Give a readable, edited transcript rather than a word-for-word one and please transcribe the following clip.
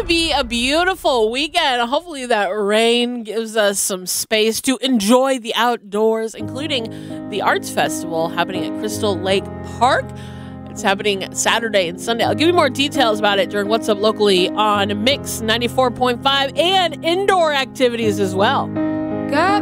be a beautiful weekend. Hopefully that rain gives us some space to enjoy the outdoors, including the Arts Festival happening at Crystal Lake Park. It's happening Saturday and Sunday. I'll give you more details about it during What's Up Locally on Mix 94.5 and indoor activities as well. Go